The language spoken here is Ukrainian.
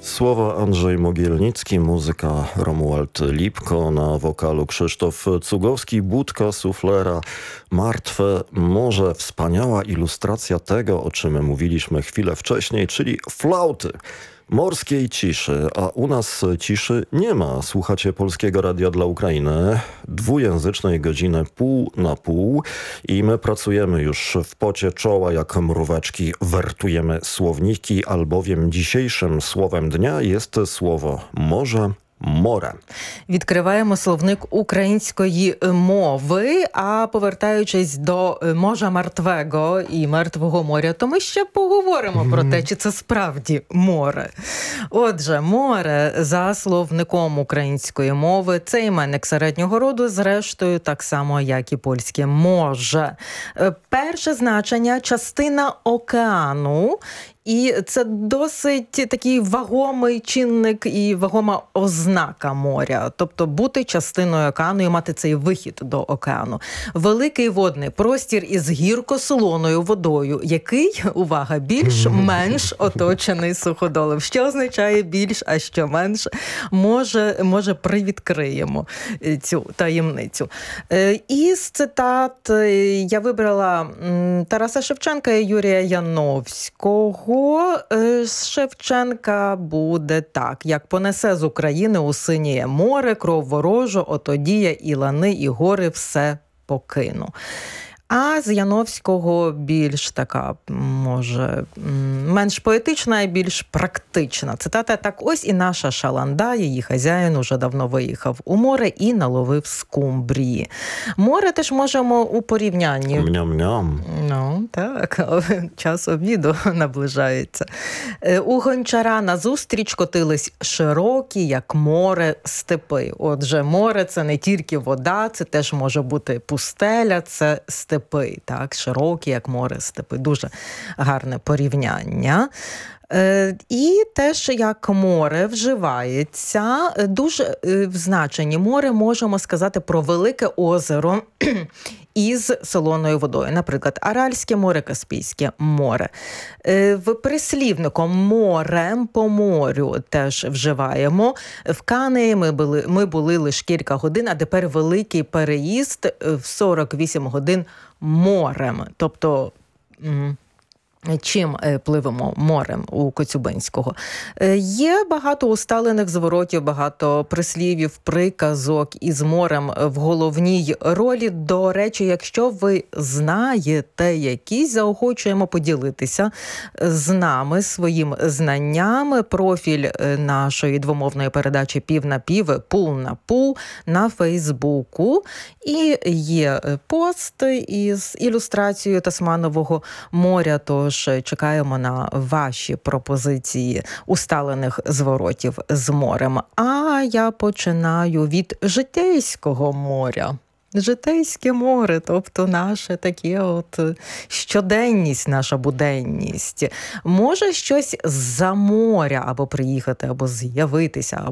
Słowa Andrzej Mogielnicki, muzyka Romuald Lipko, na wokalu Krzysztof Cugowski, budka suflera, martwe morze. Wspaniała ilustracja tego, o czym mówiliśmy chwilę wcześniej, czyli flauty. Morskiej ciszy, a u nas ciszy nie ma. Słuchacie Polskiego Radia dla Ukrainy, dwujęzycznej godziny pół na pół i my pracujemy już w pocie czoła jak mróweczki, wertujemy słowniki, albowiem dzisiejszym słowem dnia jest słowo morze. Море. Відкриваємо словник української мови, а повертаючись до моря мертвого і мертвого моря, то ми ще поговоримо про те, чи це справді море. Отже, море за словником української мови – це іменник середнього роду, зрештою так само, як і польське «може». Перше значення – частина океану. І це досить такий вагомий чинник і вагома ознака моря. Тобто бути частиною океану і мати цей вихід до океану. Великий водний простір із гірко-солоною водою, який, увага, більш-менш оточений суходолом. Що означає більш, а що менш? Може привідкриємо цю таємницю. Із цитат я вибрала Тараса Шевченка і Юрія Яновського. Шевченка буде так. Як понесе з України у синє море, кров ворожу, отодія і лани, і гори все покину. А з Яновського більш така, може, менш поетична і більш практична. Цитата: «Так ось і наша шаланда, її хазяїн уже давно виїхав у море і наловив скумбрії». Море теж можемо у порівнянні. Ням-ням. Ну, так, час обіду наближається. У гончара назустріч котились широкі, як море, степи. Отже, море – це не тільки вода, це теж може бути пустеля, це степи. Так, широкі, як море, степи. Дуже гарне порівняння. І теж як море вживається, дуже в значенні море можемо сказати про велике озеро із солоною водою. Наприклад, Аральське море, Каспійське море. В прислівником морем по морю теж вживаємо. В Канеї ми були лише кілька годин, а тепер великий переїзд в 48 годин морем. Тобто чим пливемо? Морем у Коцюбинського. Є багато усталених зворотів, багато прислівів, приказок із морем в головній ролі. До речі, якщо ви знаєте якісь, заохочуємо поділитися з нами своїм знанням. Профіль нашої двомовної передачі «Пів на пів», «Пул на пул» на Фейсбуку. І є пост із ілюстрацією Тасманового моря, тож чекаємо на ваші пропозиції усталених зворотів з морем. А я починаю від Житейського моря. Житейське море, тобто наше таке от щоденність, наша буденність. Може щось з-за моря або приїхати, або з'явитися,